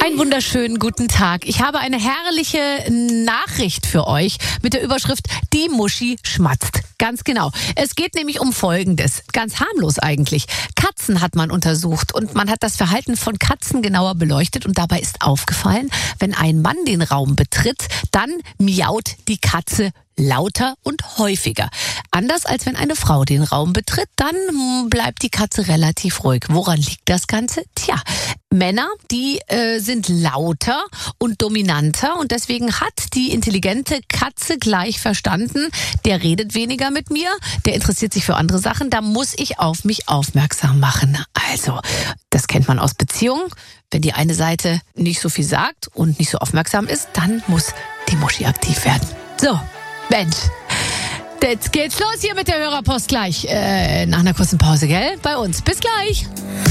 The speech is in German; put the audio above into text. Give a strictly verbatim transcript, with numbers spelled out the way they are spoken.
Einen wunderschönen guten Tag. Ich habe eine herrliche Nachricht für euch mit der Überschrift Die Muschi schmatzt. Ganz genau. Es geht nämlich um Folgendes. Ganz harmlos eigentlich. Katzen hat man untersucht und man hat das Verhalten von Katzen genauer beleuchtet und dabei ist aufgefallen, wenn ein Mann den Raum betritt, dann miaut die Katze lauter und häufiger. Anders als wenn eine Frau den Raum betritt, dann bleibt die Katze relativ ruhig. Woran liegt das Ganze? Tja, Männer, die äh, sind lauter und dominanter und deswegen hat die intelligente Katze gleich verstanden, der redet weniger mit mir, der interessiert sich für andere Sachen, da muss ich auf mich aufmerksam machen. Also, das kennt man aus Beziehungen. Wenn die eine Seite nicht so viel sagt und nicht so aufmerksam ist, dann muss die Muschi aktiv werden. So, Mensch, jetzt geht's los hier mit der Hörerpost gleich. Äh, nach einer kurzen Pause, gell? Bei uns. Bis gleich.